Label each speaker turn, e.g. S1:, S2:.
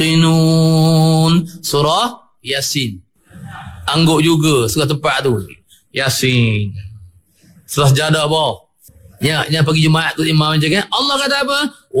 S1: Tinun. Surah Yasin. Angguk juga surah tempat tu. Yasin. Surah Sajadah apa? Yang pergi Jumaat tu imam macam kan. Allah kata apa?